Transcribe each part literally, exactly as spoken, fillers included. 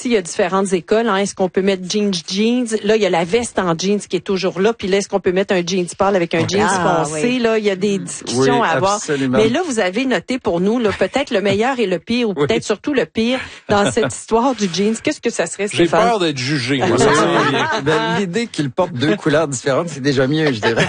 aussi, il y a différentes écoles. Hein. Est-ce qu'on peut mettre jeans jeans? Là, il y a la veste en jeans qui est toujours là. Puis là, est-ce qu'on peut mettre un jeans pâle avec un jeans ah, foncé? Oui. Là, il y a des discussions oui, à avoir. Absolument. Mais là, vous avez noté pour nous, là, peut-être le meilleur et le pire, ou oui. peut-être surtout le pire dans cette histoire du jeans. Qu'est-ce que ça serait, J'ai Stéphane? peur d'être jugé, moi. Ben, l'idée qu'il porte deux couleurs différentes, c'est déjà mieux, je dirais.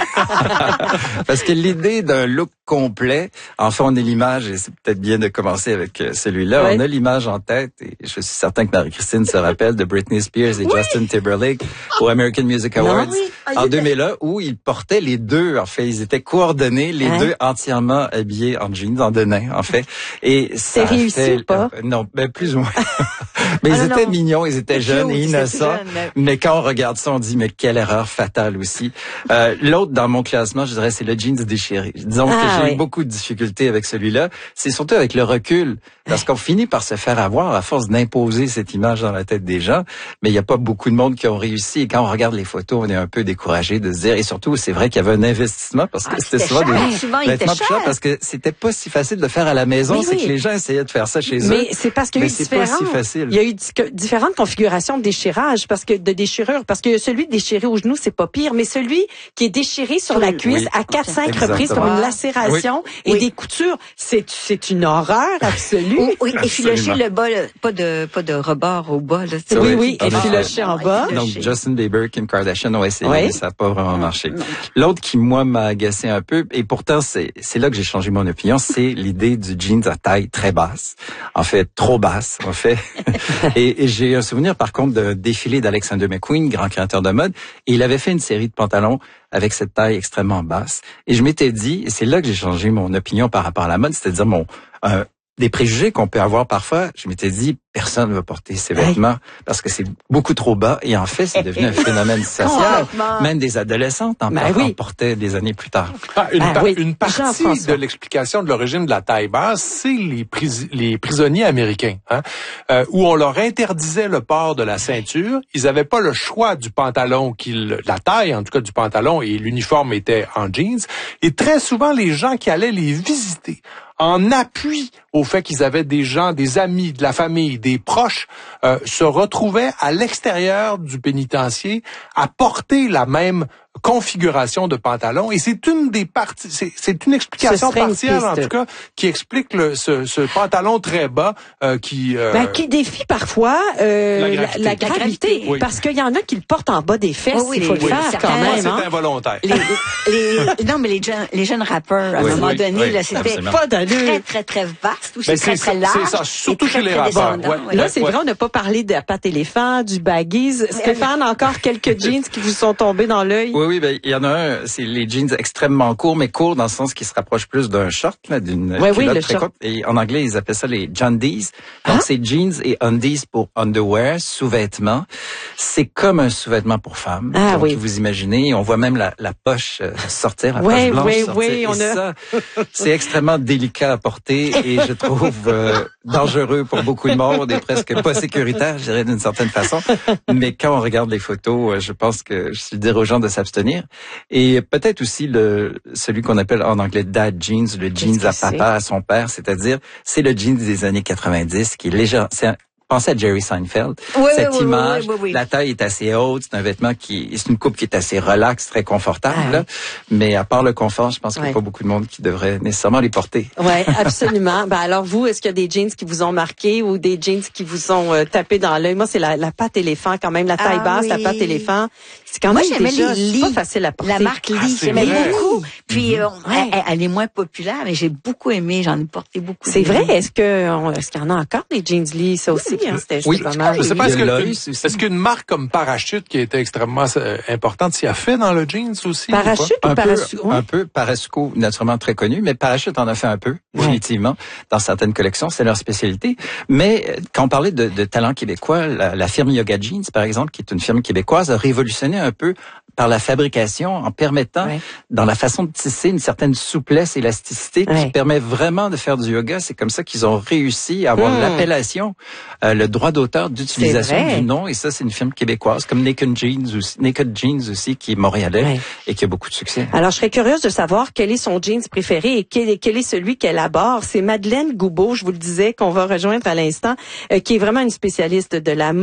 Parce que l'idée d'un look complet, enfin, on a l'image, et c'est peut-être bien de commencer avec celui-là, ouais. On a l'image en tête, et je suis certain que Marie-Christine se rappelle de Britney Spears et oui. Justin Timberlake au American Music Awards non, oui. ah, en deux mille un, où ils portaient les deux, en fait, ils étaient coordonnés, les hein? deux entièrement habillés en jeans, en denim, en fait. Et c'est réussi fait, ou pas? Euh, non, ben plus ou moins. Mais ah, ils non, étaient non. mignons, ils étaient jeunes et innocents. Jeune, mais... mais quand on regarde ça, on dit, mais quelle erreur fatale aussi. Euh, l'autre dans mon classement, je dirais, c'est le jeans déchiré. Disons ah, que j'ai oui. eu beaucoup de difficultés avec celui-là. C'est surtout avec le recul, parce qu'on finit par se faire avoir à force d'imposer cette image dans la tête des gens. Mais il n'y a pas beaucoup de monde qui ont réussi. Et quand on regarde les photos, on est un peu découragé de se dire. Et surtout, c'est vrai qu'il y avait un investissement parce que ah, c'était souvent cher. des souvent, vêtements plus chers parce que c'était pas si facile de faire à la maison. C'est oui. que les gens essayaient de faire ça chez eux. Mais c'est parce qu'il y a eu différents. Si facile. Il y a eu différentes configurations de déchirage, parce que de déchirure, parce que celui déchiré au genou, c'est pas pire, mais celui qui est déchiré sur la cuisse oui. à quatre cinq okay. reprises comme une lacération oui. et oui. des coutures, c'est c'est une horreur absolue. Oui, oui. effilocher le bas, là, pas de pas de rebord au bas. Là, oui, oui, effilocher en bas. Donc Justin Bieber, Kim Kardashian ont essayé, oui. mais ça n'a pas vraiment marché. L'autre qui moi m'a agacé un peu, et pourtant c'est c'est là que j'ai changé mon opinion, c'est l'idée du jeans à taille très basse, en fait trop basse, en fait. et, et j'ai un souvenir par contre d'un défilé d'Alexander McQueen, grand créateur de mode, et il avait fait une série de pantalons avec cette taille extrêmement basse. Et je m'étais dit, et c'est là que j'ai changé mon opinion par rapport à la mode, c'est-à-dire mon euh, des préjugés qu'on peut avoir parfois. Je m'étais dit, personne ne va porter ces vêtements hey. parce que c'est beaucoup trop bas. Et en fait, c'est devenu un phénomène social. Même des adolescentes en, ben oui. en portaient des années plus tard. Ah, une, ben pa- oui. une partie de l'explication de l'origine de la taille basse, c'est les, pris- les prisonniers américains, hein, euh, où on leur interdisait le port de la ceinture. Ils n'avaient pas le choix du pantalon, qu'ils, la taille en tout cas du pantalon, et l'uniforme était en jeans. Et très souvent, les gens qui allaient les visiter, en appui au fait qu'ils avaient des gens, des amis, de la famille, des proches, euh, se retrouvaient à l'extérieur du pénitencier à porter la même configuration de pantalon. Et c'est une des parties, c'est, c'est une explication partielle, en tout cas, qui explique le, ce, ce pantalon très bas euh, qui... Euh, ben, qui défie parfois euh, la gravité. La, la gravité oui. Parce qu'il y en a qui le portent en bas des fesses. Oui, oui, il faut oui, le faire oui. quand Moi, même. c'est hein. involontaire. Les, les, non, mais les jeunes, les jeunes rappeurs, à oui, un moment oui, donné, oui, là, c'était absolument. Pas très, très, très vaste. Aussi, très, très large. C'est ça, surtout chez les rappeurs. Ouais, ouais, là, ouais, c'est ouais. vrai, on n'a pas parlé de la pâte éléphant, du baggies. Stéphane, encore quelques jeans qui vous sont tombés dans l'œil? Oui, oui, ben, il y en a un, c'est les jeans extrêmement courts, mais courts dans le sens qui se rapproche plus d'un short, là, d'une ouais, culotte oui, très courte. Et en anglais, ils appellent ça les jandies. Donc, ah? c'est jeans et undies pour underwear, sous-vêtements. C'est comme un sous-vêtement pour femmes. Ah, donc, oui. vous imaginez, on voit même la, la poche euh, sortir, la ouais, poche blanche oui, sortir. Oui, et on a... ça, c'est extrêmement délicat à porter et je trouve euh, dangereux pour beaucoup de monde et presque pas sécuritaire, je dirais d'une certaine façon. Mais quand on regarde les photos, je pense que je suis dire aux gens de s'abstenir. Et peut-être aussi le celui qu'on appelle en anglais dad jeans, le jeans à papa, à son père, c'est-à-dire c'est le jeans des années quatre-vingt-dix qui est léger. C'est un, pensez à Jerry Seinfeld. Oui, Cette oui, image, oui, oui, oui. la taille est assez haute, c'est un vêtement qui, c'est une coupe qui est assez relaxe, très confortable. Ah, là. Oui. Mais à part le confort, je pense qu'il n'y a pas beaucoup de monde qui devrait nécessairement les porter. Oui, absolument. Ben alors vous, est-ce qu'il y a des jeans qui vous ont marqué ou des jeans qui vous ont euh, tapé dans l'œil? Moi, c'est la, la pâte éléphant quand même, la taille ah, basse, oui. la pâte éléphant. C'est quand Moi, même j'aimais déjà les Lee, pas facile à porter. La marque Lee, ah, j'aimais vrai. beaucoup. Puis mm-hmm. euh, ouais. elle, elle est moins populaire, mais j'ai beaucoup aimé. J'en ai porté beaucoup. C'est vrai. Est-ce que on, est-ce qu'il y en a encore des jeans Lee, ça aussi? Oui, hein, c'était oui. pas mal. Je sais pas, est-ce, que, est-ce qu'une marque comme Parachute, qui a été extrêmement euh, importante, s'y a fait dans le jeans aussi? Parachute ou, ou un Parachute? Peu, un peu. Parasuco, naturellement très connu, mais Parachute en a fait un peu, définitivement, ouais. dans certaines collections. C'est leur spécialité. Mais quand on parlait de, de talent québécois, la, la firme Yoga Jeans, par exemple, qui est une firme québécoise, a révolutionné un peu par la fabrication en permettant, ouais. dans la façon de tisser, une certaine souplesse, élasticité ouais. qui permet vraiment de faire du yoga. C'est comme ça qu'ils ont réussi à avoir mmh. l'appellation, euh, le droit d'auteur d'utilisation du nom. Et ça, c'est une firme québécoise, comme Naked Jeans aussi, Naked Jeans aussi, qui est montréalais ouais. et qui a beaucoup de succès. Alors, je serais curieuse de savoir quel est son jeans préféré et quel est, quel est celui qu'elle aborde. C'est Madeleine Goubeau, je vous le disais, qu'on va rejoindre à l'instant, euh, qui est vraiment une spécialiste de la mode.